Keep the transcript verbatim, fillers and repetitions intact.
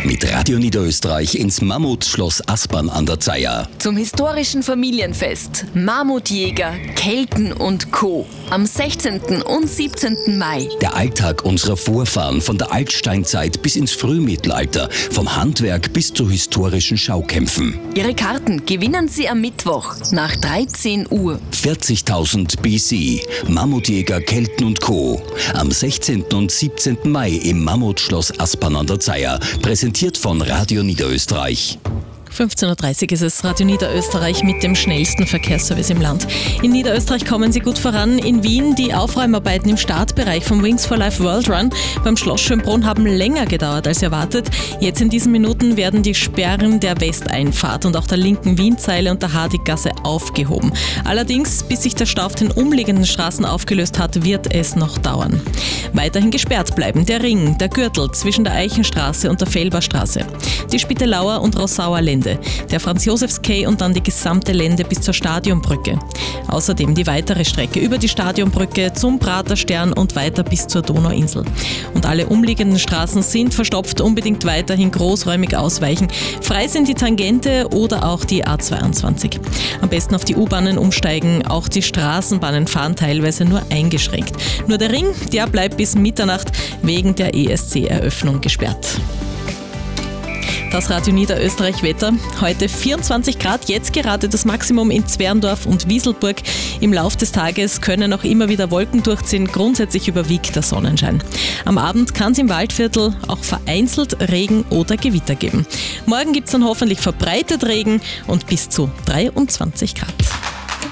Mit Radio Niederösterreich ins Mammutschloss Aspern an der Zeiher. Zum historischen Familienfest Mammutjäger, Kelten und Co. am sechzehnten und siebzehnten Mai. Der Alltag unserer Vorfahren von der Altsteinzeit bis ins Frühmittelalter, vom Handwerk bis zu historischen Schaukämpfen. Ihre Karten gewinnen Sie am Mittwoch nach dreizehn Uhr. vierzigtausend B C, Mammutjäger, Kelten und Co. Am sechzehnten und siebzehnten Mai im Mammutschloss Aspern an der Zeiher. Präsentiert von Radio Niederösterreich. fünfzehn Uhr dreißig ist es, Radio Niederösterreich mit dem schnellsten Verkehrsservice im Land. In Niederösterreich kommen Sie gut voran. In Wien die Aufräumarbeiten im Startbereich vom Wings for Life World Run beim Schloss Schönbrunn haben länger gedauert als erwartet. Jetzt in diesen Minuten werden die Sperren der Westeinfahrt und auch der linken Wienzeile und der Hardiggasse aufgehoben. Allerdings, bis sich der Stau auf den umliegenden Straßen aufgelöst hat, wird es noch dauern. Weiterhin gesperrt bleiben der Ring, der Gürtel zwischen der Eichenstraße und der Felberstraße, die Spittelauer und Rossauer Lände, der Franz-Josefs-Quai und dann die gesamte Lände bis zur Stadionbrücke. Außerdem die weitere Strecke über die Stadionbrücke zum Praterstern und weiter bis zur Donauinsel. Und alle umliegenden Straßen sind verstopft, unbedingt weiterhin großräumig ausweichen. Frei sind die Tangente oder auch die A zweiundzwanzig. Am besten auf die U-Bahnen umsteigen, auch die Straßenbahnen fahren teilweise nur eingeschränkt. Nur der Ring, der bleibt bis Mitternacht wegen der E S C-Eröffnung gesperrt. Das Radio Niederösterreich Wetter. Heute vierundzwanzig Grad, jetzt gerade das Maximum in Zwerndorf und Wieselburg. Im Lauf des Tages können auch immer wieder Wolken durchziehen, grundsätzlich überwiegt der Sonnenschein. Am Abend kann es im Waldviertel auch vereinzelt Regen oder Gewitter geben. Morgen gibt es dann hoffentlich verbreitet Regen und bis zu dreiundzwanzig Grad.